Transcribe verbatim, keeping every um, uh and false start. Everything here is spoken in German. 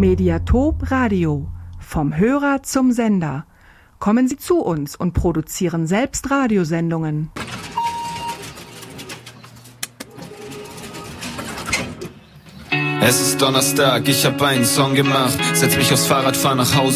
Mediatop Radio. Vom Hörer zum Sender. Kommen Sie zu uns und produzieren selbst Radiosendungen. Es ist Donnerstag, ich hab einen Song gemacht, setz mich aufs Fahrrad, fahr nach Hause.